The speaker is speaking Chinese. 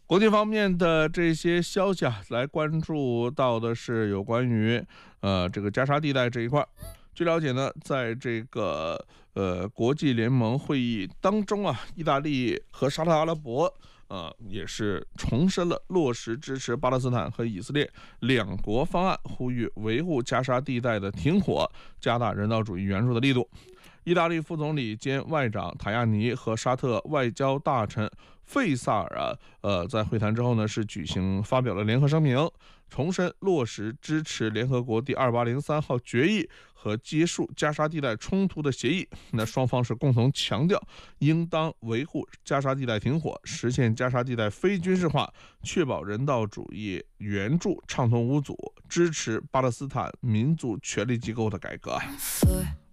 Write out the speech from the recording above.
国际方面的这些消息啊，来关注到的是有关于这个加沙地带这一块。据了解呢，在这个国际联盟会议当中啊，意大利和沙特阿拉伯也是重申了落实支持巴勒斯坦和以色列两国方案，呼吁维护加沙地带的停火，加大人道主义援助的力度。意大利副总理兼外长塔亚尼和沙特外交大臣费萨尔在会谈之后呢，是发表了联合声明，重申落实支持联合国第2803号决议和结束加沙地带冲突的协议。那双方是共同强调，应当维护加沙地带停火，实现加沙地带非军事化，确保人道主义援助畅通无阻，支持巴勒斯坦民族权力机构的改革。